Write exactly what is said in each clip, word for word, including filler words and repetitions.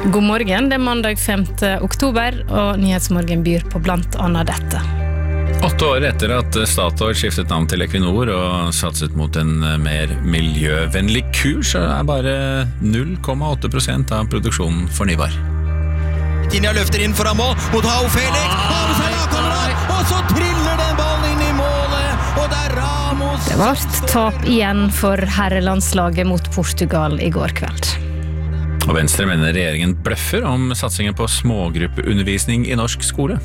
God morgen, det er mandag femte oktober, og Nyhetsmorgen byr på blant annet dette. Åtte år etter at Statoil skiftet navn til Equinor og satset mot en mer miljøvennlig kurs, så er bare null komma åtte prosent av produksjonen fornybar. Tinja løfter inn foran mål mot Hao Felix. Hamsala kommer av, og så triller den ballen inn i målet, og det er Ramos. Det var tap igjen for herrelandslaget mot Portugal i går kveld. Og Venstre mener regjeringen bløffer om satsingen på smågruppeundervisning i norsk skole.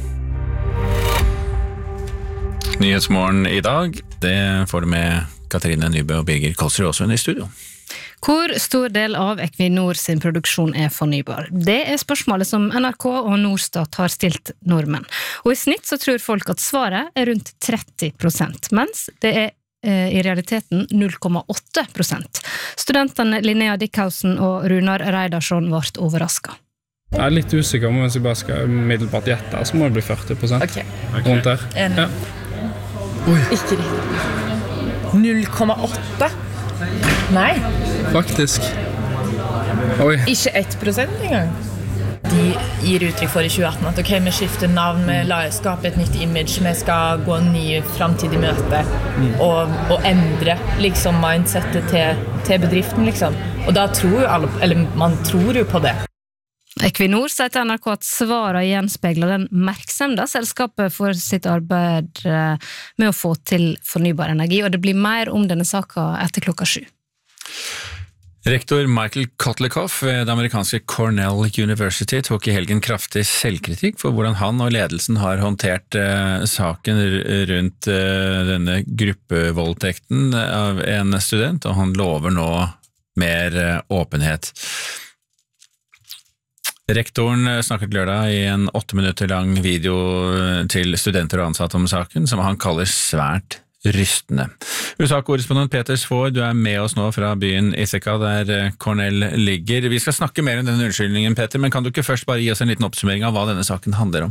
Nyhetsmorgen i dag, det får du med Katrine Nybø og Birger Kolsrud Aasund i studio. Hvor stor del av Equinor sin produksjon er fornybar? Det er spørsmålet som N R K og Norstat har stilt nordmenn. Og i snitt så tror folk at svaret er rundt tretti prosent, mens det er i realiteten null komma åtte prosent. Studentene Linnea Dickhausen og Runar Reidarsson ble overrasket. Jeg er litt usikker om hvis jeg bare skal middelbart gjette, så må det bli førti prosent. Ok. Rundt der. Ja. Oi. Ikke riktig. null komma åtte? Nei. Faktisk. Oi. Ikke ett prosent engang. De gir uttrykk for i tjue atten at ok, vi skifter navn, vi la skape et nytt image, vi skal gå en ny fremtidig møte og, og endre liksom mindsetet til, til bedriften liksom. Og da tror jo alle, eller man tror jo på det. Equinor sier til N R K at svaret gjenspegler den merksemda selskapet for sitt arbeid med å få til fornybar energi, og det blir mer om denne saka etter klokka sju. Rektor Michael Kotlikoff ved det amerikanske Cornell University tok i helgen kraftig selvkritikk for hvordan han og ledelsen har håndtert eh, saken rundt eh, denne gruppevoldtekten av en student, og han lover nå mer eh, åpenhet. Rektoren snakket lørdag i en åtte minutter lang video til studenter og ansatte om saken, som han kaller svært rystende. U S A-korrespondent Peter Svår, du er med oss nå fra byen Ithaca, der Cornell ligger. Vi skal snakke mer om denne unnskyldningen, Peter, men kan du ikke først bare gi oss en liten oppsummering av hva denne saken handler om?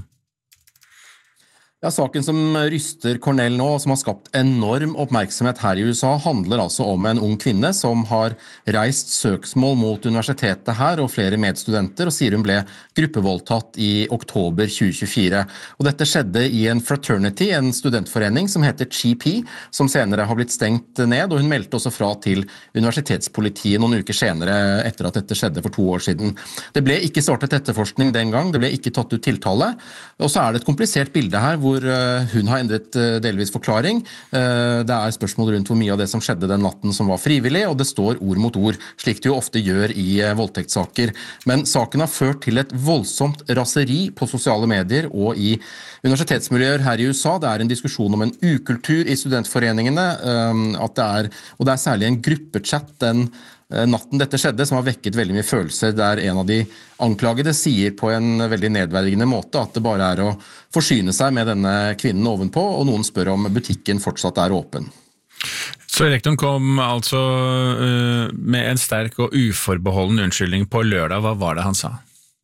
Ja, saken som ryster Cornell nå, og som har skapt enorm oppmerksomhet her i U S A, handler altså om en ung kvinne som har reist søksmål mot universitetet her og flere medstudenter, og sier hun ble gruppevoldtatt i oktober tjue tjuefire. Og dette skjedde i en fraternity, en studentforening som heter Chi Pi, som senere har blitt stengt ned, og hun meldte også fra til universitetspolitiet noen uker senere etter at dette skjedde for to år siden. Det ble ikke startet etterforskning den gang, det ble ikke tatt ut tiltale, og så er det et komplisert bilde her, hvor hun har endret delvis forklaring. Det er spørsmål rundt hvor mye av det som skjedde den natten som var frivillig, og det står ord mot ord, slik det jo ofte gjør i voldtektssaker. Men saken har ført til et voldsomt raseri på sosiale medier og i universitetsmiljøer her i U S A. Det er en diskusjon om en ukultur i studentforeningene, at det er, og det er særlig en gruppechat den natten dette skjedde, som har vekket veldig mye følelser, der en av de anklagede sier på en veldig nedverdigende måte at det bare er å forsyne seg med denne kvinnen ovenpå, og noen spør om butikken fortsatt er åpen. Så rektoren kom altså uh, med en sterk og uforbeholden unnskyldning på lørdag. Hva var det han sa?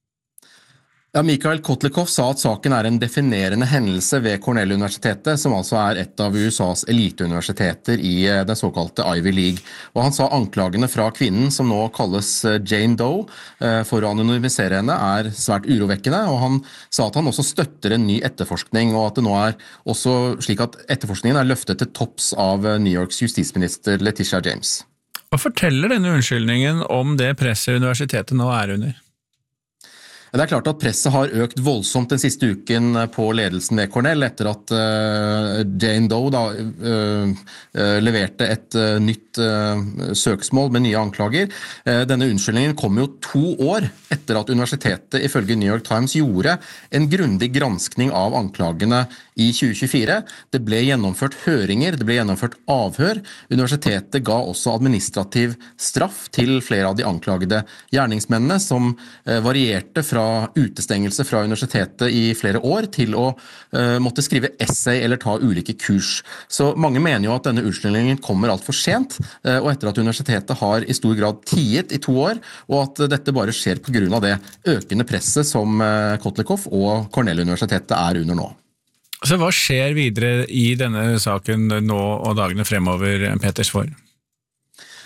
Ja, Michael Kotlikoff sa at saken er en definerende hendelse ved Cornell-universitetet, som altså er et av U S A's eliteuniversiteter i den såkalte Ivy League. Og han sa anklagene fra kvinnen, som nå kalles Jane Doe, for å anonymisere henne, er svært urovekkende, og han sa at han også støtter en ny etterforskning, og at det nå er også slik at etterforskningen er løftet til topps av New Yorks justisminister Letitia James. Hva forteller denne unnskyldningen om det presset universitetet nå er under? Det er klart at presset har økt voldsomt den siste uken på ledelsen ved Cornell etter at uh, Jane Doe da, uh, uh, leverte et uh, nytt uh, søksmål med nye anklager. Uh, denne unnskyldningen kom jo to år etter at universitetet ifølge New York Times gjorde en grundig granskning av anklagene i tjue tjuefire. Det ble gjennomført høringer, det ble gjennomført avhør. Universitetet ga også administrativ straff til flere av de anklagede gjerningsmennene, som uh, varierte fra utestengelse fra universitetet i flere år til å uh, måtte skrive essay eller ta ulike kurs. Så mange mener jo at denne unnskyldningen kommer alt for sent, uh, og etter at universitetet har i stor grad tiet i to år, og at uh, dette bare skjer på grunn av det økende presset som uh, Kotlikoff og Cornell-universitetet er under nå. Så hva skjer videre i denne saken nå og dagene fremover, Peter Svår?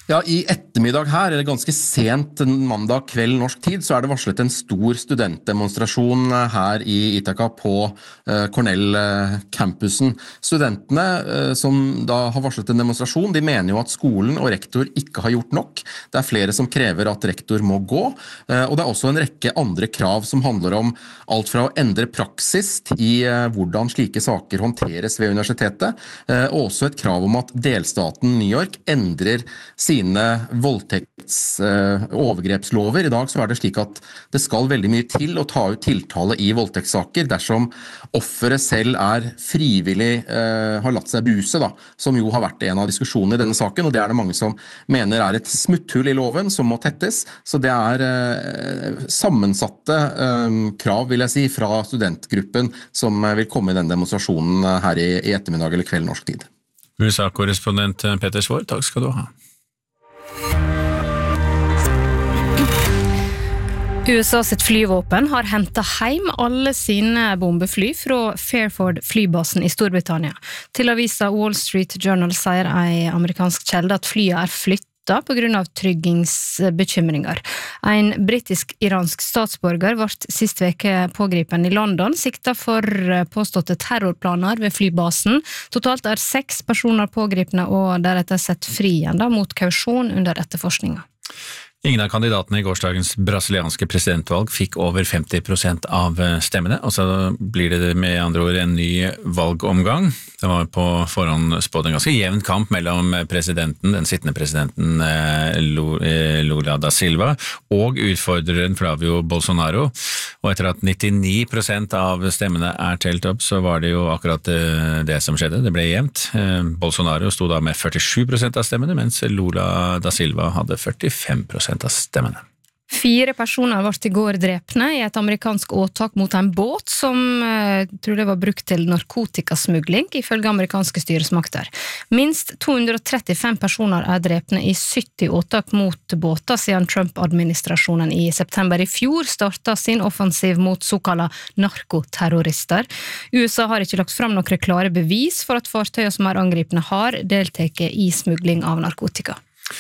Ja, i ettermiddag her, eller ganske sent mandag kveld norsk tid, så er det varslet en stor studentdemonstrasjon her i Ithaca på Cornell-campusen. Studentene som da har varslet en demonstrasjon, de mener jo at skolen og rektor ikke har gjort nok. Det er flere som krever at rektor må gå, og det er også en rekke andre krav som handler om alt fra å endre praksis i hvordan slike saker håndteres ved universitetet, og også et krav om at delstaten New York endrer sine voldtekts uh, overgrepslover. I dag så er det slik at det skal veldig mye til å ta ut tiltale i voldtektssaker dersom offeret selv er frivillig uh, har latt seg buse, da, som jo har vært en av diskusjonene i denne saken, og det er det mange som mener er et smutthull i loven som må tettes, så det er uh, sammensatte uh, krav, vil jeg si, fra studentgruppen som uh, vil komme i den demonstrasjonen uh, her i, i ettermiddag eller kveld norsk tid. U S A-korrespondent Peter Svår, takk skal du ha. U S A sitt flyvåpen har hentet hjem alle sine bombefly fra Fairford flybasen i Storbritannia. Til avisa Wall Street Journal sier en amerikansk kjelde at flyet er flyttet på grunn av tryggingsbekymringer. En britisk-iransk statsborger ble sist veke pågripen i London, siktet for påståtte terrorplaner ved flybasen. Totalt er seks personer pågripne og deretter sett fri igjen da, mot kausjon under etterforskningen. Ingen av kandidatene i gårsdagens brasilianske presidentvalg fikk over femti prosent av stemmene, og så blir det med andre ord en ny valgomgang. Det var på forhånd spådd en ganske jevn kamp mellom presidenten, den sittende presidenten Lula da Silva, og utfordreren Flavio Bolsonaro. Og etter at nittini prosent av stemmene er telt opp, så var det jo akkurat det som skjedde. Det ble jevnt. Bolsonaro stod da med førtisju prosent av stemmene, mens Lula da Silva hadde førtifem prosent av stemmene. Fire personer ble i går drepne i et amerikansk åtak mot en båt som eh, tror det var brukt til narkotikasmugling, ifølge amerikanske styresmakter. Minst to hundre og trettifem personer er drepne i sytti åtak mot båter siden Trump-administrasjonen i september i fjor startet sin offensiv mot såkalte narkoterrorister. U S A har ikke lagt fram noen klare bevis for at fartøyer som er angripne har deltatt i smugling av narkotika.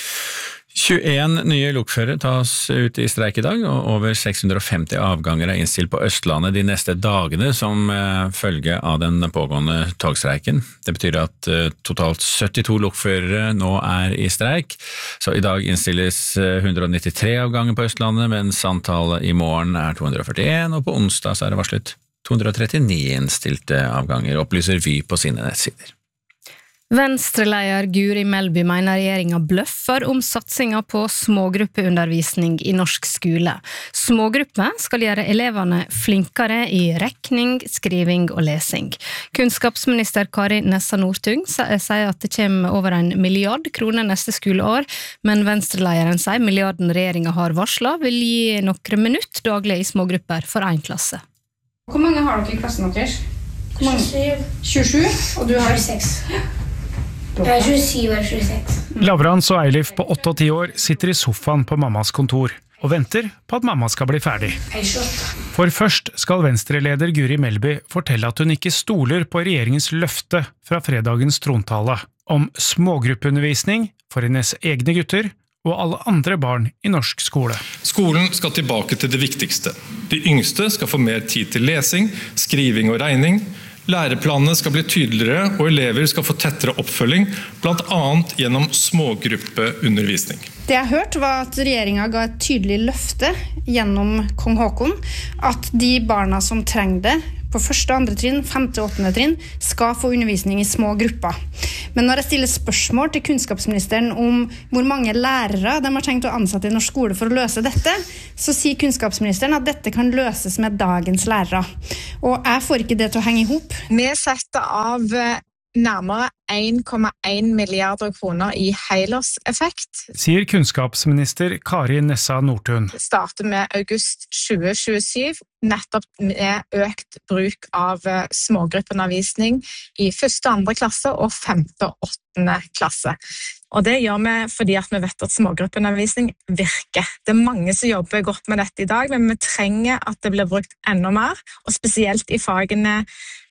tjueen nye lokførere tas ut i streik i dag, og over seks hundre og femti avganger er innstilt på Østlandet de neste dagene som følge av den pågående togstreiken. Det betyr at totalt syttito lokførere nå er i streik, så i dag innstilles hundre og nittitre avganger på Østlandet, mens antallet i morgen er to hundre og førtien, og på onsdag så er det varslet to hundre og trettini innstilte avganger, opplyser Vy på sine nettsider. Venstreleder Guri Melby mener regjeringen bløffer om satsingen på smågruppeundervisning i norsk skole. Smågrupper skal gjøre elevene flinkere i rekning, skriving og lesing. Kunnskapsminister Kari Nessa Nordtun sier at det kommer over en milliard kroner neste skoleår, men venstrelederen sier milliarden regjeringen har varslet vil gi noen minutt daglig i smågrupper for en klasse. Hvor mange har dere i klassen deres? tjuesju, og du har seks. Jeg er tjuesju og tjueseks. Lavrans og Eilif på åtte og ti år sitter i sofaen på mammas kontor og venter på at mamma skal bli ferdig. For først skal venstreleder Guri Melby fortelle at hun ikke stoler på regjeringens løfte fra fredagens trontale om smågruppeundervisning for hennes egne gutter og alle andre barn i norsk skole. Skolen skal tilbake til det viktigste. De yngste skal få mer tid til lesing, skriving og regning. Læreplanene skal bli tydeligere, og elever skal få tettere oppfølging, blant annet gjennom smågruppeundervisning. Det jeg hørte var at regjeringen ga et tydelig løfte gjennom Kong Håkon, at de barna som trenger det, på første, andre trinn, femte og åttende trinn, skal få undervisning i små grupper. Men når jeg stiller spørsmål til kunnskapsministeren om hvor mange lærere de har tenkt å ansette i norsk skole for å løse dette, så sier kunnskapsministeren at dette kan løses med dagens lærere. Og jeg får ikke det til å henge i hop. Vi setter av nærmere en komma en milliarder kroner i helårseffekt. Sier kunnskapsminister Kari Nessa Nordtun. Det starter med august tjue tjuesju, nettopp med økt bruk av smågruppeundervisning i første og andre klasse og femte og åttende klasse. Og det gjør vi fordi at vi vet at smågruppeundervisning virker. Det er mange som jobber godt med dette i dag, men vi trenger at det blir brukt enda mer, og spesielt i fagene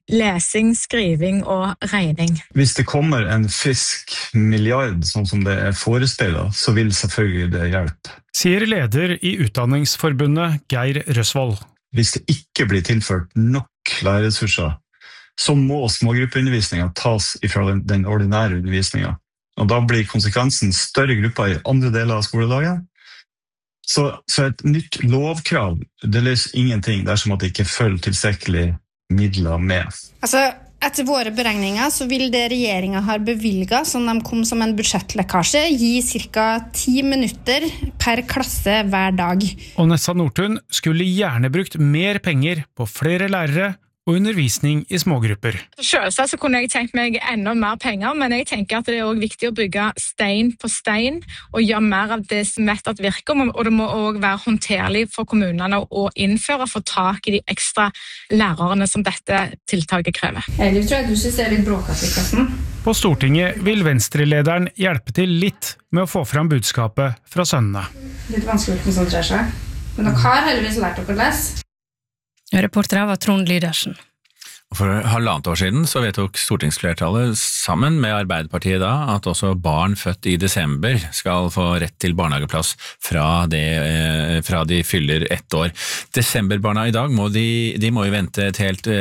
lesing, skriving og regning. Hvis det kommer en frisk milliard, sånn som det er forespeilet, så vil selvfølgelig det hjelpe. Sier leder i Utdanningsforbundet Geir Røsvold. Hvis det ikke blir tilført nok lærerressurser, så må smågruppeundervisningen tas fra den, den ordinære undervisningen. Og da blir konsekvensen større grupper i andre deler av skoledagen. Så, så et nytt lovkrav, det løser ingenting dersom at det ikke følger tilstrekkelig midler med. Altså, etter våre beregninger så vil det regjeringen har bevilget, som de kom som en budsjettlekkasje, gi cirka ti minutter per klasse hver dag. Og Nessa Nordtun skulle gjerne brukt mer penger på flere lærere og undervisning i smågrupper. Selvsagt så kunne jeg tenkt meg enda mer penger, men jeg tenker at det er også viktig å bygge stein på stein og gjøre mer av det som vet at virker, og det må også være håndterlig for kommunene å innføre for tak i de ekstra lærerne som dette tiltaket krever. Jeg tror jeg du synes det er litt bråkete i klassen. På Stortinget vil Venstre-lederen hjelpe til litt med å få fram budskapet fra sønnene. Litt vanskelig å konsentrere seg, men dere har heldigvis lært dere å lese. Reporter var Trond Lydersen. For halvannet år siden så vedtok stortingsflertallet sammen med Arbeiderpartiet da at også barn født i desember skal få rett til barnehageplass fra, det, fra de fyller ett år. Desemberbarna i dag må de, de må jo vente et helt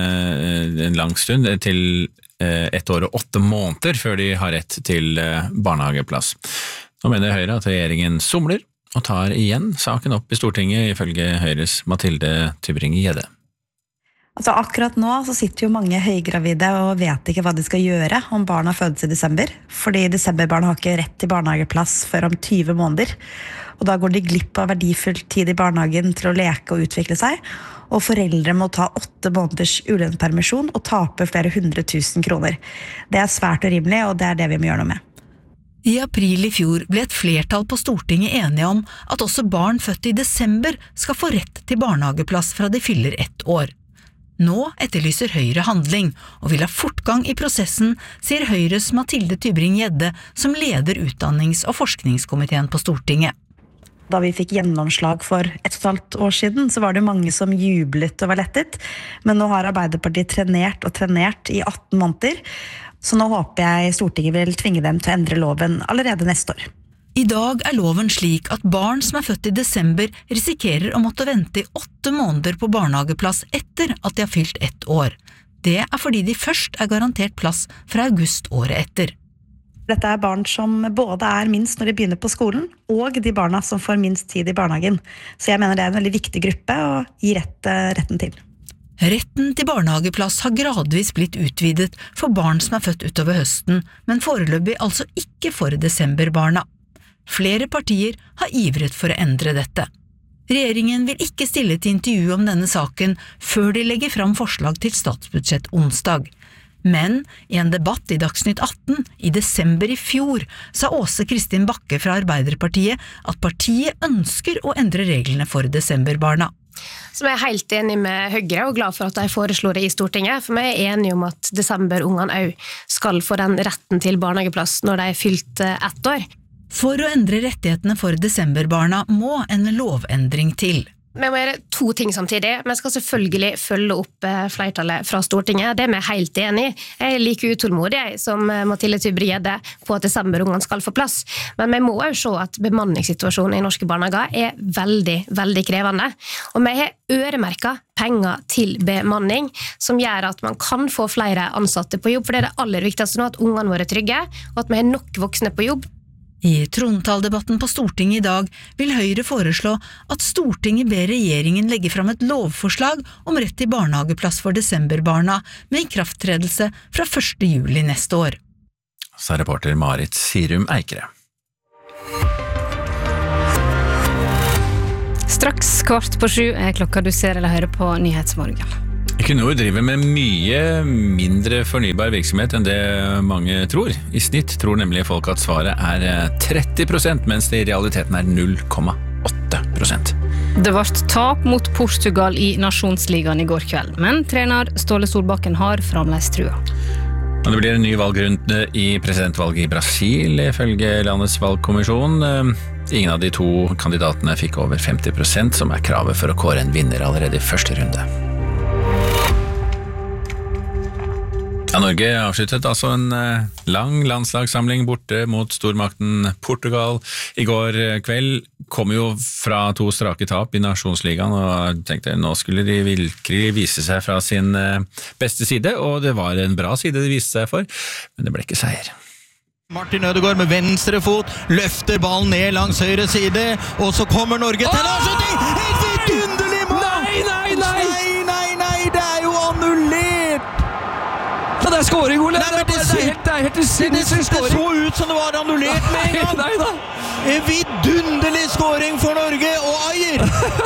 en lang stund til ett år og åtte måneder før de har rett til barnehageplass. Nå mener Høyre at regjeringen somler og tar igjen saken opp i Stortinget ifølge Høyres Mathilde Tybring-Gjedde. Altså akkurat nå så sitter jo mange høygravide og vet ikke hva de skal gjøre om barna fødes i desember, fordi desemberbarna har ikke rett til barnehageplass før om tyve måneder. Og da går de glipp av verdifull tid i barnehagen til å leke og utvikle seg, og foreldre må ta åtte måneders ulønnspermisjon og tape flere hundre tusen kroner. Det er svært urimelig, og det er det vi må gjøre noe med. I april i fjor ble et flertall på Stortinget enige om at også barn født i desember skal få rett til barnehageplass fra de fyller ett år. Nå etterlyser Høyre handling, og vil ha fortgang i prosessen, sier Høyres Mathilde Tybring-Gjedde, som leder utdannings- og forskningskomiteen på Stortinget. Da vi fikk gjennomslag for et og et halvt år siden, så var det mange som jublet og var lettet, men nå har Arbeiderpartiet trenert og trenert i atten måneder, så nå håper jeg Stortinget vil tvinge dem til å endre loven allerede neste år. I dag er loven slik at barn som er født i desember risikerer å måtte vente i åtte måneder på barnehageplass etter at de har fylt ett år. Det er fordi de først er garantert plass fra august året etter. Dette er barn som både er minst når de begynner på skolen, og de barna som får minst tid i barnehagen. Så jeg mener det er en veldig viktig gruppe å gi rett, retten til. Retten til barnehageplass har gradvis blitt utvidet for barn som er født utover høsten, men foreløpig altså ikke for desemberbarna. Flere partier har ivret for å endre dette. Regjeringen vil ikke stille til intervju om denne saken før de legger fram forslag til statsbudsjett onsdag. Men i en debatt i Dagsnytt atten i desember i fjor sa Åse Kristin Bakke fra Arbeiderpartiet at partiet ønsker å endre reglene for desemberbarna. Som jeg er helt enig med Høyre og glad for at de foreslår det i Stortinget, for vi er enige om at desemberungene også skal få den retten til barnehageplass når de er fylt ett år. For å endre rettighetene for desemberbarna må en lovendring til. Vi må gjøre to ting samtidig. Vi skal selvfølgelig følge opp flertallet fra Stortinget. Det er vi helt enig i. Jeg er like utålmodig som Mathilde Tybring-Gjedde på at desemberungene skal få plass. Men vi må også se at bemanningssituasjonen i norske barnehager er veldig, veldig krevende. Og vi har øremerket penger til bemanning, som gjør at man kan få flere ansatte på jobb, for det er det aller viktigste nå, at ungene våre er trygge, og at vi har nok voksne på jobb. I trontaldebatten på Stortinget i dag vil Høyre foreslå at Stortinget ber regjeringen legge fram et lovforslag om rett til barnehageplass for desemberbarna med ikrafttredelse fra første juli neste år. Så er reporter Marit Sirum Eikere. Straks kvart på sju er klokka du ser eller hører på Nyhetsmorgen. Equinor driver med mye mindre fornybar virksomhet enn det mange tror. I snitt tror nemlig folk at svaret er tretti prosent, mens det i realiteten er null komma åtte prosent. Det ble tap mot Portugal i Nasjonsligaen i går kveld, men trener Ståle Solbakken har fremdeles trua. Og det blir en ny valgrunde i presidentvalget i Brasil, ifølge landets valgkommisjon. Ingen av de to kandidatene fikk over femti prosent, som er kravet for å kåre en vinner allerede i første runde. Ja, Norge avsluttet altså en lang landslagssamling borte mot stormakten Portugal. I går kveld kom jo fra to strake tap i Nasjonsligaen, og tenkte nå skulle de virkelig vise seg fra sin beste side, og det var en bra side de viste seg for, men det ble ikke seier. Martin Ødegaard med venstre fot, løfter ballen ned langs høyre side, og så kommer Norge til en avslutning! Helt vidunderlig mål! Nei, nei, nei! Nei, nei, nei, det er jo annullert! Ja, det er scoring, Ole! Nei, det, er, det, er helt, det er helt sinnssykt scoring! Det så ut som det var annullert med en gang! Nei, da! En vidunderlig scoring for Norge, og Ajer!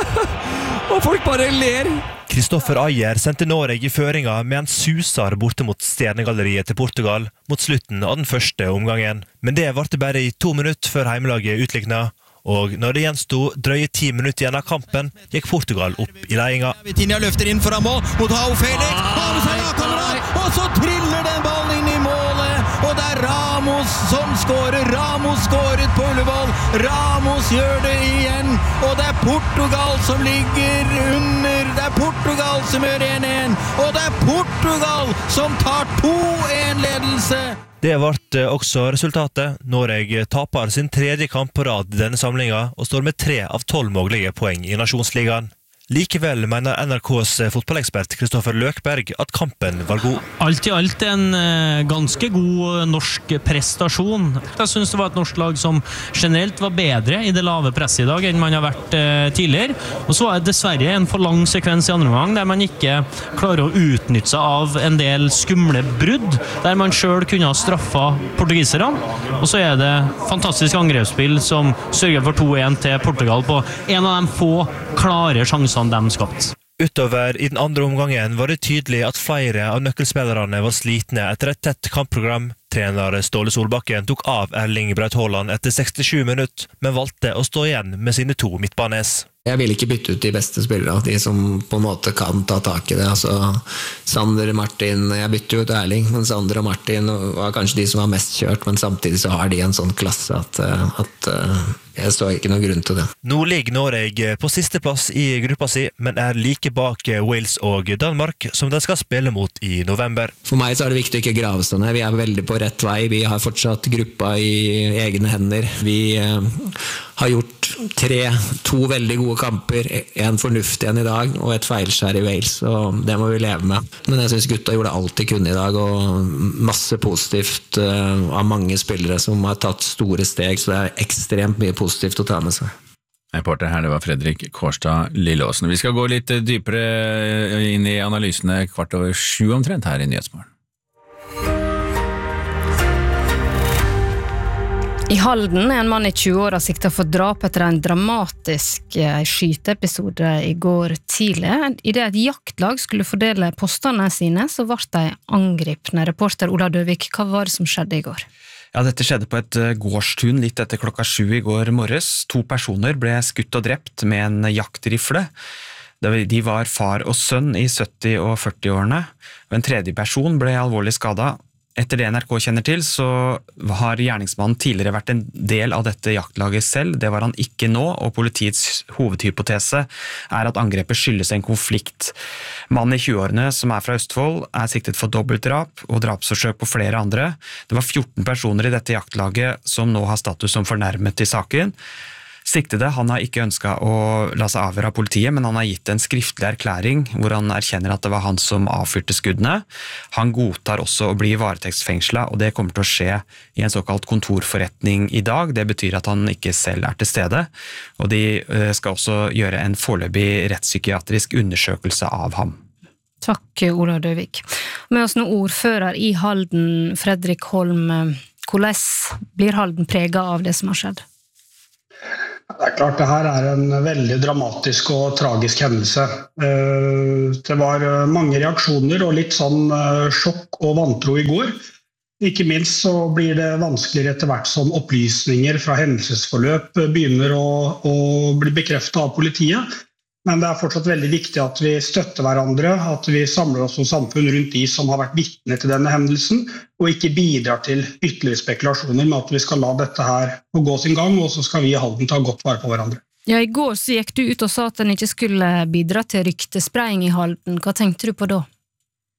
Og folk bare ler! Kristoffer Ajer sendte Norge i føringa med en susar borte mot stjernegalleriet til Portugal mot slutten av den første omgangen. Men det varte bare i to minutter før heimelaget utlikna, og når det gjenstod drøye ti minutter igjen av kampen, gikk Portugal opp i ledelsen. Vitinha løfter inn foran mål mot João Felix, har med seg lagkamerat, og så triller den ballen inn i målet, og det er Ramos som skårer. Ramos skåret på Ullevål, Ramos gjør det igjen, og det er Portugal som ligger under, det er Portugal som gjør en en, og det er Portugal som tar to en ledelse. Det ble også resultatet. Norge taper sin tredje kamp på rad i denne samlingen og står med tre av tolv mulige poeng i Nasjonsligaen. Likevel mener N R K's fotballekspert Kristoffer Løkberg at kampen var god. Alt i alt en ganske god norsk prestasjon. Jeg synes det var et norsk lag som generelt var bedre i det lave presset i dag enn man har vært tidligere. Og så var det dessverre en for lang sekvens i andre omgang der man ikke klarer å utnytte seg av en del skumle brudd, der man selv kunne ha straffet portugiserne. Og så er det fantastisk angrepsspill som sørger for to en til Portugal på en av de få klare sjansene de skapt. Utover i den andre omgangen var det tydelig at flere av nøkkelspillerne var slitne etter et tett kampprogram. Trener Ståle Solbakken tok av Erling Braut Haaland etter sekstisju minutter, men valgte å stå igjen med sine to midtbanes. Jeg vil ikke bytte ut de beste spillere, de som på en måte kan ta tak i det. Altså, Sander, Martin, jeg bytter jo ut Erling, men Sander og Martin var kanskje de som var mest kjørt, men samtidig så har de en sånn klasse at, at jeg står ikke noen grunn til det. Nå ligger Norge på siste plass i gruppa si, men er like bak Wales og Danmark, som de skal spille mot i november. For meg så er det viktig å ikke grave seg ned. Vi er veldig på rett vei. Vi har fortsatt gruppa i egne hender. Vi eh, har gjort tre, to veldig gode kamper, en fornuftig en i dag, og et feilskjær i Wales, og det må vi leve med. Men jeg synes gutta gjorde alt de kunne i dag, og masse positivt uh, av mange spillere som har tatt store steg, så det er ekstremt mye positivt å ta med seg. Reporter her, det var Fredrik Kårstad Lillåsen. Vi skal gå litt dypere inn i analysene kvart over sju omtrent her i Nyhetsmorgen. I Halden er en mann i tjue-åra sikta for drap etter en dramatisk skyteepisode i går tidlig. I det et jaktlag skulle fordele postene sine, så ble de angripne. Reporter Ola Døvik, hva var det som skjedde i går? Ja, dette skjedde på et gårdstun litt etter klokka sju i går morges. To personer ble skutt og drept med en jaktrifle. De var far og sønn i sytti- og førti-årene, og en tredje person ble alvorlig skadet. Etter det N R K kjenner til, så har gjerningsmannen tidligere vært en del av dette jaktlaget selv. Det var han ikke nå, og politiets hovedhypotese er at angrepet skyldes en konflikt. Mannen i tjue-årene, som er fra Østfold, er siktet for dobbeltdrap og drapsforsøk på flere andre. Det var fjorten personer i dette jaktlaget som nå har status som fornærmet i saken. Siktede, han har ikke ønsket å la seg avhøre av politiet, men han har gitt en skriftlig erklæring hvor han erkjenner at det var han som avfyrte skuddene. Han godtar også å bli varetektsfengslet, og det kommer til å skje i en såkalt kontorforretning i dag. Det betyr at han ikke selv er til stede, og de skal også gjøre en foreløpig rettspsykiatrisk undersøkelse av ham. Takk, Ola Døvik. Med oss nå ordfører i Halden, Fredrik Holm. Hvordan blir Halden preget av det som har skjedd? Det er klart, det her er en veldig dramatisk og tragisk hendelse. Det var mange reaksjoner og litt sånn sjokk og vantro i går. Ikke minst så blir det vanskeligere etter hvert som opplysninger fra hendelsesforløp begynner å, å bli bekreftet av politiet. Men det er fortsatt veldig viktig at vi støtter hverandre, at vi samler oss som samfunn rundt de som har vært vitne til denne hendelsen, og ikke bidrar til ytterligere spekulasjoner med at vi skal la dette her få gå sin gang, og så skal vi i Halden ta godt vare på hverandre. Ja, i går så gikk du ut og sa at den ikke skulle bidra til ryktespraying i Halden. Hva tenkte du på da?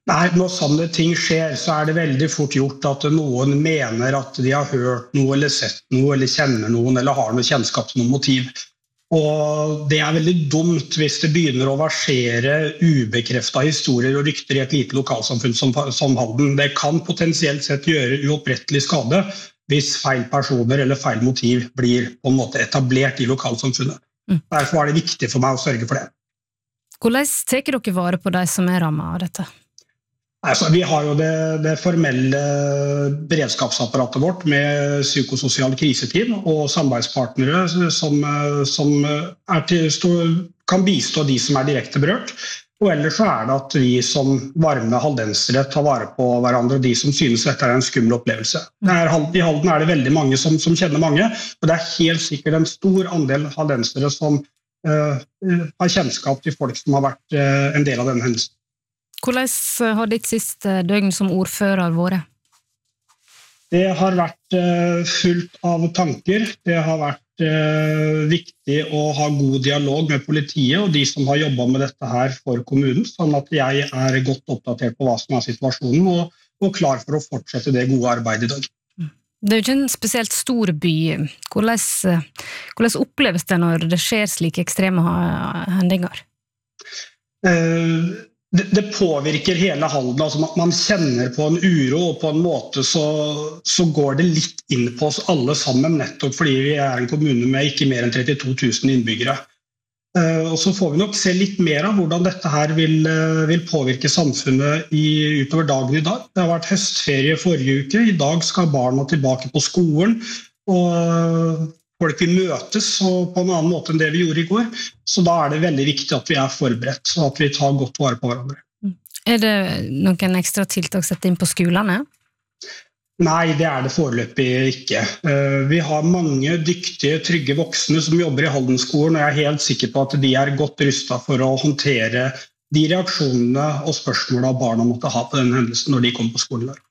Nei, når sånne ting skjer, så er det veldig fort gjort at noen mener at de har hørt noe, eller sett noe, eller kjenner noen, eller har noe kjennskap til noe motiv. Og det er veldig dumt hvis det begynner å versere ubekreftet historier og rykter i et lite lokalsamfunn som, som Halden. Det kan potensielt sett gjøre uopprettelig skade hvis feil personer eller feil motiv blir på en måte etablert i lokalsamfunnet. Mm. Derfor er det viktig for meg å sørge for det. Hvordan tenker dere vare på de som er rammet av dette? Altså, vi har jo det, det formelle beredskapsapparatet vårt med psykososial kriseteam og samarbeidspartnere som, som er til, kan bistå de som er direkte berørt. Og ellers så er det at vi som varme haldensere tar vare på hverandre, og de som synes dette er en skummel opplevelse. Det er, I Halden er det veldig mange som, som kjenner mange, og det er helt sikkert en stor andel haldensere som uh, har kjennskap til folk som har vært uh, en del av denne hendelsen. Hvordan har ditt siste døgn som ordfører vært? Det har vært uh, fullt av tanker. Det har vært uh, viktig å ha god dialog med politiet og de som har jobbet med dette her for kommunen, sånn at jeg er godt oppdatert på hva som er situasjonen og, og klar for å fortsette det gode arbeidet i dag. Det er jo ikke en spesielt stor by. Hvordan, hvordan oppleves det når det skjer slike ekstreme hendinger? Uh, Det, det påvirker hele Halden, altså man, man kjenner på en uro, og på en måte så, så går det litt inn på oss alle sammen, nettopp fordi vi er en kommune med ikke mer enn trettito tusen innbyggere. Uh, og så får vi nok se litt mer av hvordan dette her vil, uh, vil påvirke samfunnet i, utover dagen i dag. Det har vært høstferie forrige uke, i dag skal barna tilbake på skolen, og uh, folk vil møtes på en annen måte enn det vi gjorde i går, så da er det veldig viktig at vi er forberedt, så at vi tar godt vare på hverandre. Er det noen ekstra tiltak sett inn på skolene? Nei, det er det foreløpig ikke. Vi har mange dyktige, trygge voksne som jobber i Haldenskolen, og jeg er helt sikker på at de er godt rustet for å håndtere de reaksjonene og spørsmålene barna måtte ha på denne hendelsen når de kommer på skolen der.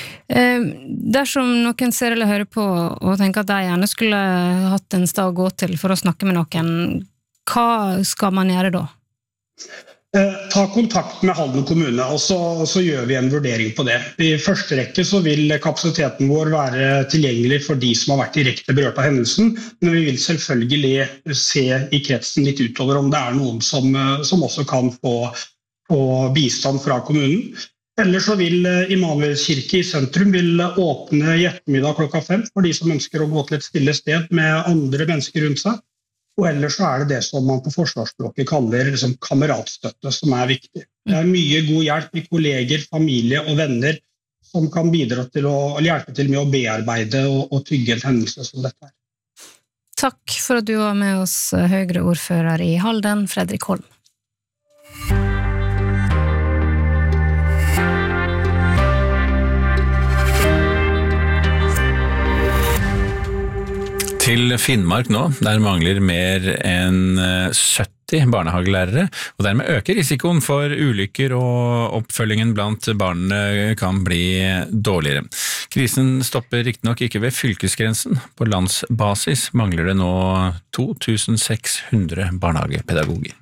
Dersom noen ser eller hører på og tenker at de gjerne skulle hatt en sted å gå til for å snakke med noen, hva skal man gjøre da? Ta kontakt med Halden kommune, og så, så gjør vi en vurdering på det. I første rekke så vil kapasiteten vår være tilgjengelig for de som har vært direkte berørt av hendelsen, men vi vil selvfølgelig se i kretsen litt utover om det er noen som, som også kan få, få bistand fra kommunen. Ellers så vil Immanuels kirke i sentrum vil åpne i ettermiddag klokka fem for de som ønsker å gå til et stille sted med andre mennesker rundt seg. Og ellers så er det det som man på forsvarsspråket kaller liksom, kameratstøtte, som er viktig. Det er mye god hjelp i kolleger, familie og venner som kan bidra til å hjelpe til med å bearbeide og, og tygge en hendelse som dette er. Takk for at du var med oss, Høyre-ordfører i Halden, Fredrik Holm. Til Finnmark nå, der mangler mer enn sytti barnehagelærere, og dermed øker risikoen for ulykker og oppfølgingen blant barnene kan bli dårligere. Krisen stopper riktignok ikke ved fylkesgrensen. På landsbasis mangler det nå to tusen seks hundre barnehagepedagoger.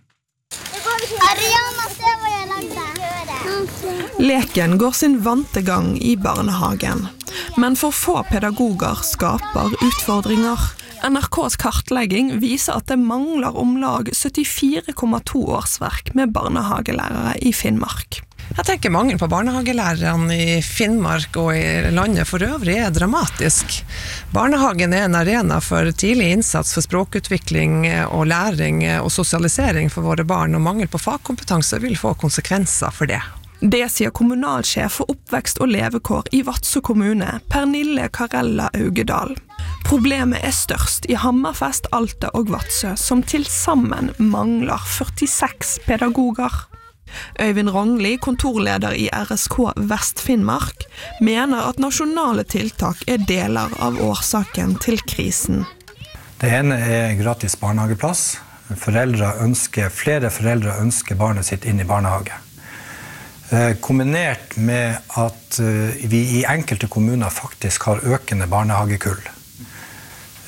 Leken går sin vante gang i barnehagen, men for få pedagoger skaper utfordringer. N R K's kartlegging viser at det mangler om lag syttifire komma to årsverk med barnehagelærere i Finnmark. Jeg tenker mangel på barnehagelærerne i Finnmark og i landet for øvrig er dramatisk. Barnehagen er en arena for tidlig innsats for språkutvikling og læring og sosialisering for våre barn, og mangel på fagkompetanse vil få konsekvenser for det. Det sier kommunalsjef for oppvekst og levekår i Vadsø kommune, Pernille Karella Augedal. Problemet er størst i Hammerfest, Alta og Vadsø, som til sammen mangler førtiseks pedagoger. Øyvind Rongli, kontorleder i R S K Vest-Finnmark, mener at nasjonale tiltak er deler av årsaken til krisen. Det ene er gratis barnehageplass. Foreldre ønsker, flere foreldre ønsker barnet sitt inn i barnehage. Kombinert med at vi i enkelte kommuner faktisk har økende barnehagekull.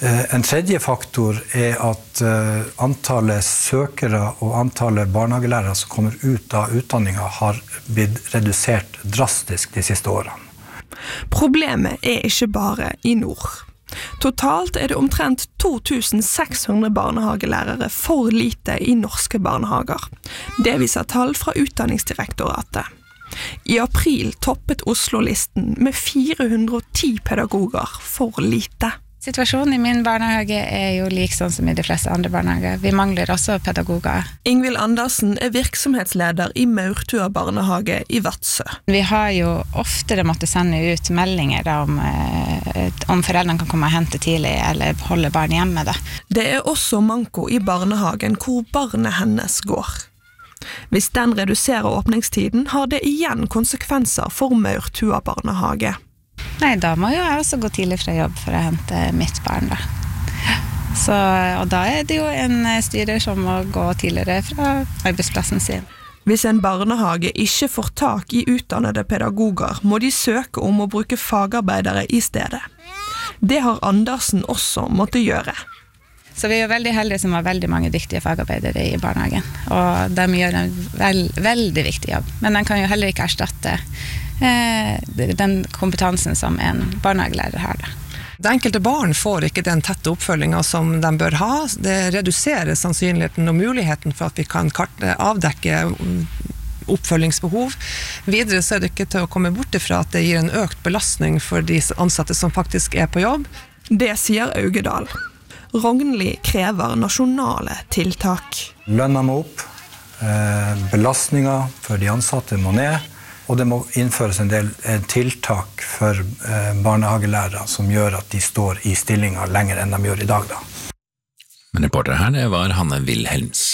En tredje faktor er at antallet søkere og antallet barnehagelærere som kommer ut av utdanningen har blitt redusert drastisk de siste årene. Problemet er ikke bare i nord. Totalt er det omtrent to tusen seks hundre barnehagelærere for lite i norske barnehager. Det viser tall fra Utdanningsdirektoratet. I april toppet Oslo-listen med fire hundre og ti pedagoger for lite. Situasjonen i min barnehage er jo lik sånn som i de fleste andre barnehager. Vi mangler også pedagoger. Ingvild Andersen er virksomhetsleder i Maurtua barnehage i Vadsø. Vi har jo oftere måttet sende ut meldinger da, om, om foreldrene kan komme og hente tidlig eller holde barn hjemme. Da. Det er også manko i barnehagen hvor barnet hennes går. Hvis den reduserer åpningstiden, har det igjen konsekvenser for Maurtua barnehage. Nei, da må jo jeg også gå tidlig fra jobb for å hente mitt barn da. Så, og da er det jo en styrer som må gå tidligere fra arbeidsplassen sin. Hvis en barnehage ikke får tak i utdannede pedagoger, må de søke om å bruke fagarbeidere i stedet. Det har Andersen også måttet gjøre. Så vi er jo veldig heldige som har veldig mange dyktige fagarbeidere i barnehagen, og de gjør en veld, veldig viktig jobb. Men de kan jo heller ikke erstatte den kompetansen som en barnehagelærer har da. Det enkelte barn får ikke den tette oppfølgingen som de bør ha. Det reduserer sannsynligheten og muligheten for at vi kan avdekke oppfølgingsbehov. Videre så er det ikke til å komme bort ifra at det gir en økt belastning for de ansatte som faktisk er på jobb. Det sier Augedal. Rognli krever nasjonale tiltak. Lønna må opp, belastninger for de ansatte må ned, og det må innføres en del tiltak for barnehagelærere som gjør at de står i stillinger lenger enn de gjør i dag. Da. Men reporter her, det var Hanne Wilhelms.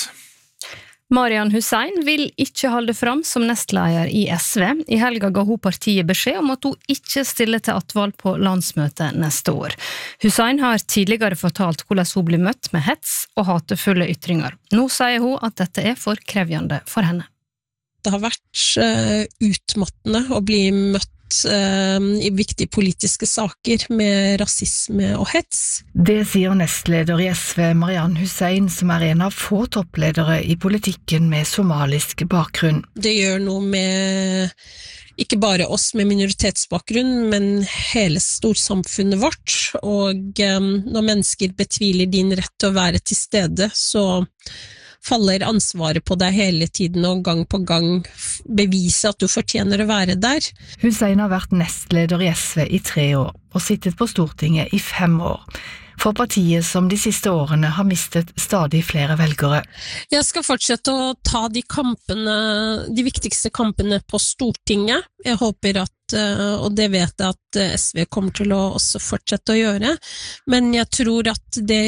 Marian Hussein vil ikke holde fram som nestleder i S V. I helga ga hun partiet beskjed om at hun ikke stiller til attvalg på landsmøtet neste år. Hussein har tidligere fortalt hvordan hun blir møtt med hets og hatefulle ytringer. Nå sier hun at dette er for krevjende for henne. Det har vært uh, utmattende å bli møtt uh, i viktige politiske saker med rasisme og hets. Det sier nestleder i S V Marian Hussein, som er en av få toppledere i politikken med somalisk bakgrunn. Det gjør noe med ikke bare oss med minoritetsbakgrunn, men hele storsamfunnet vårt. Og um, når mennesker betviler din rett til å være til stede, så faller ansvaret på deg hele tiden og gang på gang bevise at du fortjener å være der. Hussein har vært nestleder i S V i tre år og sittet på Stortinget i fem år. For partiet som de siste årene har mistet stadig flere velgere. Jeg skal fortsette å ta de kampene, de viktigste kampene på Stortinget. Jeg håper at, og det vet jeg at S V kommer til å også fortsette å gjøre, men jeg tror at det,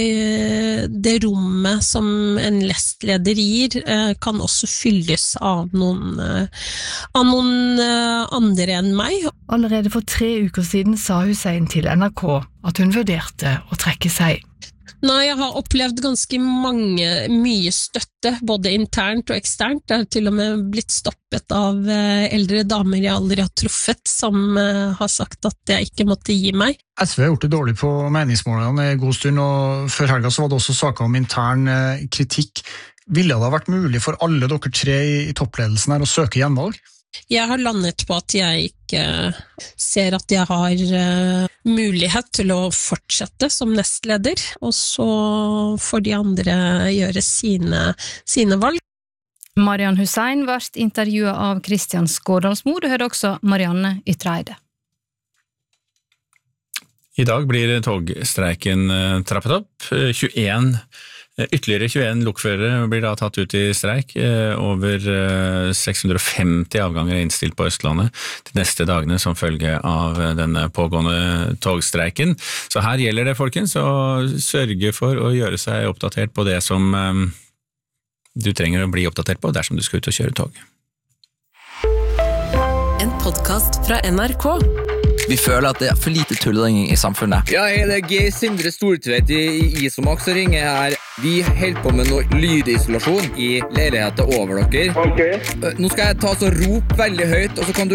det rommet som en lestleder gir, kan også fylles av noen, av noen andre enn meg. Allerede for tre uker siden sa Hussein til N R K at hun vurderte å trekke seg. Nei, jeg har opplevd ganske mange, mye støtte, både internt og eksternt. Jeg har til og med blitt stoppet av eldre damer jeg aldri har truffet, som har sagt at jeg ikke måtte gi meg. S V har gjort det dårlig på meningsmålene en god stund, og før helga så var det også saker om intern kritikk. Ville det ha vært mulig for alle dere tre i toppledelsen her å søke gjenvalg? Jeg har landet på at jeg ikke ser at jeg har uh, mulighet til å fortsette som nestleder, og så får de andre gjøre sine, sine valg. Marian Hussein ble intervjuet av Kristian Skårdalsmo. Du hørte også Marianne Ytreide. I dag blir togstreiken trappet opp. tjueen Ytterligere tjueen lokførere blir da tatt ut i streik. Over seks hundre og femti avganger er innstilt på Østlandet de neste dagene som følge av denne pågående togstreiken. Så her gjelder det, folkens, å sørge for å gjøre seg oppdatert på det som du trenger å bli oppdatert på dersom du skal ut og kjøre tog. En podcast fra N R K. Vi føler at det er for lite tulling i samfunnet. Ja, hei, det er Geir Sindre Stortveit i, i Isomax som ringer her. Vi holder på med noe lydisolasjon i leiligheten over dere. Okay. Nå skal jeg ta så rop veldig høyt, og så kan du